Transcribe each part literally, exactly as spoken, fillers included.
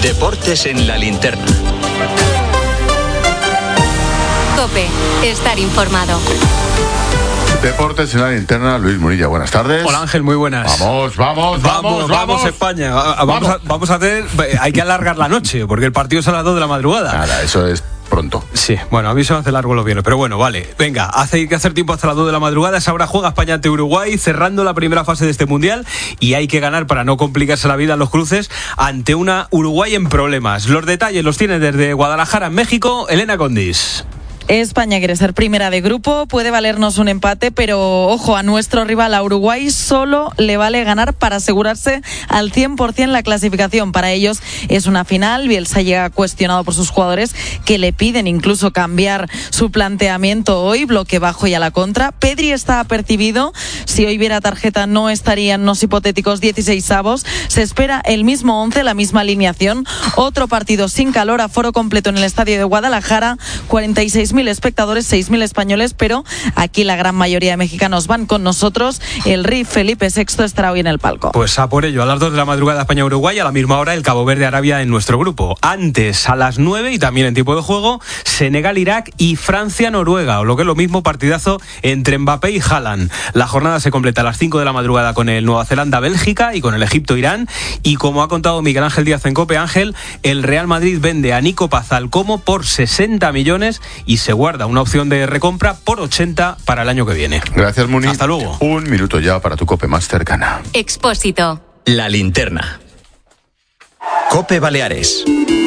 Deportes en la linterna. COPE, estar informado. Deportes en la linterna, Luis Munilla, buenas tardes. Hola Ángel, muy buenas. Vamos, vamos, vamos, vamos, vamos España. Vamos, vamos. A, vamos a hacer, hay que alargar la noche, porque el partido es a las dos de la madrugada. Nada, eso es pronto. Sí, bueno, a mí se me hace largo los viernes, pero bueno, vale. Venga, hace que hacer tiempo hasta las dos de la madrugada. Esa hora juega España ante Uruguay, cerrando la primera fase de este Mundial, y hay que ganar para no complicarse la vida en los cruces ante una Uruguay en problemas. Los detalles los tiene desde Guadalajara, en México, Elena Condis. España quiere ser primera de grupo, puede valernos un empate, pero ojo, a nuestro rival, a Uruguay, solo le vale ganar para asegurarse al cien por ciento la clasificación. Para ellos es una final. Bielsa llega cuestionado por sus jugadores, que le piden incluso cambiar su planteamiento hoy, bloque bajo y a la contra. Pedri está apercibido, si hoy viera tarjeta no estarían unos hipotéticos dieciseisavos. Se espera el mismo once, la misma alineación. Otro partido sin calor, aforo completo en el estadio de Guadalajara, cuarenta y seis mil espectadores, seis mil españoles, pero aquí la gran mayoría de mexicanos van con nosotros. El rey Felipe sexto estará hoy en el palco. Pues a por ello, a las dos de la madrugada España-Uruguay, a la misma hora el Cabo Verde-Arabia en nuestro grupo. Antes, a las nueve y también en tiempo de juego, Senegal-Irak y Francia-Noruega, o lo que es lo mismo, partidazo entre Mbappé y Haaland. La jornada se completa a las cinco de la madrugada con el Nueva Zelanda-Bélgica y con el Egipto-Irán, y como ha contado Miguel Ángel Díaz en COPE, Ángel, el Real Madrid vende a Nico Paz al Como por sesenta millones y se guarda una opción de recompra por ochenta para el año que viene. Gracias, Muni. Hasta luego. Un minuto ya para tu COPE más cercana. Expósito. La linterna. COPE Baleares.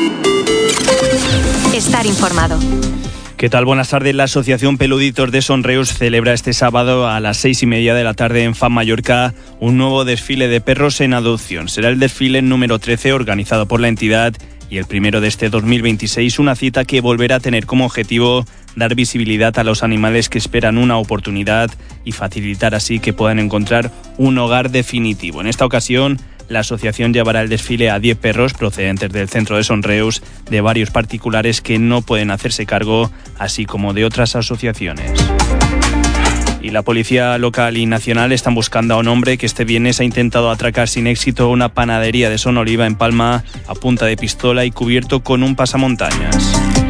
Estar informado. ¿Qué tal? Buenas tardes. La Asociación Peluditos de Sonreus celebra este sábado a las seis y media de la tarde en F A M Mallorca un nuevo desfile de perros en adopción. Será el desfile número trece organizado por la entidad y el primero de este dos mil veintiséis, una cita que volverá a tener como objetivo dar visibilidad a los animales que esperan una oportunidad y facilitar así que puedan encontrar un hogar definitivo. En esta ocasión, la asociación llevará el desfile a diez perros procedentes del centro de Sonreus, de varios particulares que no pueden hacerse cargo, así como de otras asociaciones. Y la policía local y nacional están buscando a un hombre que este viernes ha intentado atracar sin éxito una panadería de Sonoliva en Palma a punta de pistola y cubierto con un pasamontañas.